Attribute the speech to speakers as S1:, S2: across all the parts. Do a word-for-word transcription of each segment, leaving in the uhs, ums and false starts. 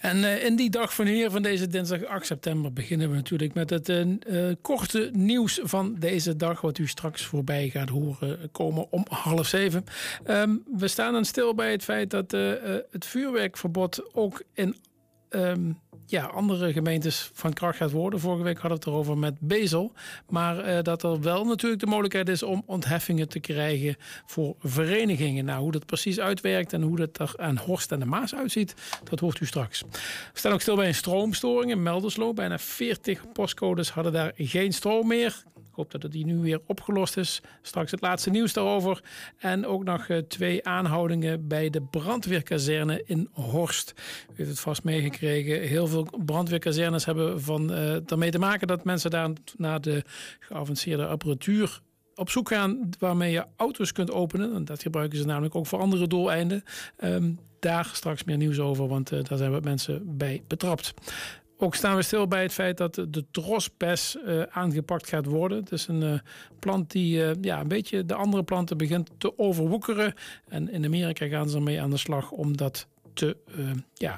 S1: En uh, in die dag van hier van deze dinsdag acht september beginnen we natuurlijk met het uh, uh, korte nieuws van deze dag. Wat u straks voorbij gaat horen komen om half zeven. Um, we staan dan stil bij het feit dat uh, uh, het vuurwerkverbod ook in um, ja, andere gemeentes van kracht gaat worden. Vorige week hadden we het erover met Bezel. Maar uh, dat er wel natuurlijk de mogelijkheid is om ontheffingen te krijgen voor verenigingen. Nou, hoe dat precies uitwerkt en hoe dat er aan Horst en de Maas uitziet, dat hoort u straks. We staan ook stil bij een stroomstoring in Melderslo. Bijna veertig postcodes hadden daar geen stroom meer. Ik hoop dat het die nu weer opgelost is. Straks het laatste nieuws daarover. En ook nog uh, twee aanhoudingen bij de brandweerkazerne in Horst. U heeft het vast meegekregen. Heel veel brandweerkazernes hebben van, uh, daarmee te maken dat mensen daar naar de geavanceerde apparatuur op zoek gaan waarmee je auto's kunt openen. En dat gebruiken ze namelijk ook voor andere doeleinden. Um, daar straks meer nieuws over, want uh, daar zijn wat mensen bij betrapt. Ook staan we stil bij het feit dat de trospes uh, aangepakt gaat worden. Het is een uh, plant die uh, ja, een beetje de andere planten begint te overwoekeren. En in Amerika gaan ze ermee aan de slag om dat te uh, ja,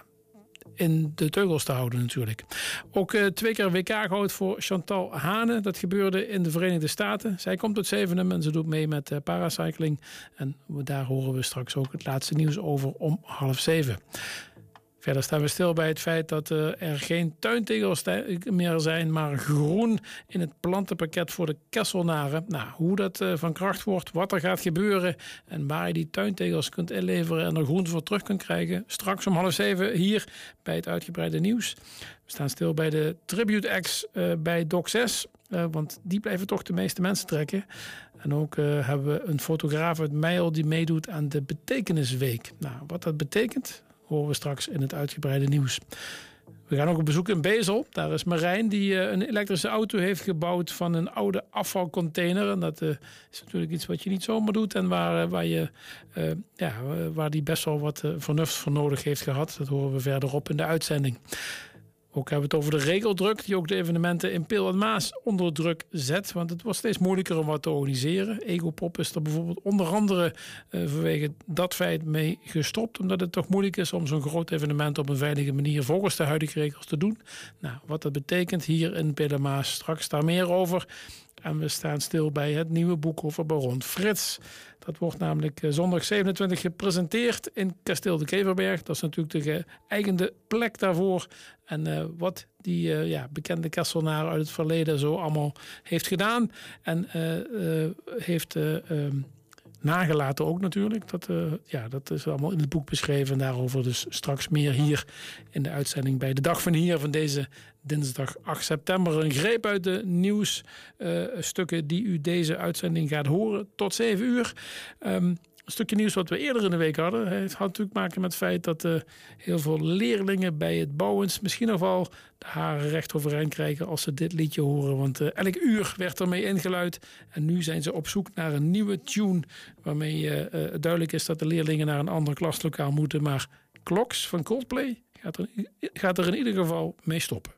S1: in de teugels te houden natuurlijk. Ook uh, twee keer W K goud voor Chantal Hane. Dat gebeurde in de Verenigde Staten. Zij komt uit Zevenum en ze doet mee met uh, paracycling. En daar horen we straks ook het laatste nieuws over om half zeven. Verder staan we stil bij het feit dat uh, er geen tuintegels meer zijn, maar groen in het plantenpakket voor de Kesselnaren. Nou, hoe dat uh, van kracht wordt, wat er gaat gebeuren en waar je die tuintegels kunt inleveren en er groen voor terug kunt krijgen. Straks om half zeven hier bij het uitgebreide nieuws. We staan stil bij de Tribute Acts uh, bij Doc zes. Uh, want die blijven toch de meeste mensen trekken. En ook uh, hebben we een fotograaf uit Meijel die meedoet aan de Betekenisweek. Nou, wat dat betekent, horen we straks in het uitgebreide nieuws. We gaan ook op bezoek in Bezel. Daar is Marijn die uh, een elektrische auto heeft gebouwd van een oude afvalcontainer. En dat uh, is natuurlijk iets wat je niet zomaar doet. En waar, uh, waar, je, uh, ja, waar die best wel wat uh, vernuft voor nodig heeft gehad. Dat horen we verderop in de uitzending. Ook hebben we het over de regeldruk die ook de evenementen in Peel en Maas onder druk zet. Want het wordt steeds moeilijker om wat te organiseren. Egopop is er bijvoorbeeld onder andere uh, vanwege dat feit mee gestopt. Omdat het toch moeilijk is om zo'n groot evenement op een veilige manier volgens de huidige regels te doen. Nou, wat dat betekent hier in Peel en Maas, straks daar meer over. En we staan stil bij het nieuwe boek over baron Frits. Dat wordt namelijk zondag zevenentwintig gepresenteerd in Kasteel de Keverberg. Dat is natuurlijk de geëigende plek daarvoor. En uh, wat die uh, ja, bekende Kesselnaar uit het verleden zo allemaal heeft gedaan. En uh, uh, heeft uh, um, nagelaten ook natuurlijk. Dat, uh, ja, dat is allemaal in het boek beschreven. En daarover dus straks meer hier in de uitzending bij de dag van hier van deze dinsdag acht september. Een greep uit de nieuwsstukken uh, die u deze uitzending gaat horen tot zeven uur. Um, Een stukje nieuws wat we eerder in de week hadden. Het had natuurlijk te maken met het feit dat uh, heel veel leerlingen bij het Bouwens misschien nog wel de haren recht overeind krijgen als ze dit liedje horen. Want uh, elk uur werd ermee ingeluid. En nu zijn ze op zoek naar een nieuwe tune waarmee uh, uh, duidelijk is dat de leerlingen naar een ander klaslokaal moeten. Maar Clocks van Coldplay gaat er, gaat er in ieder geval mee stoppen.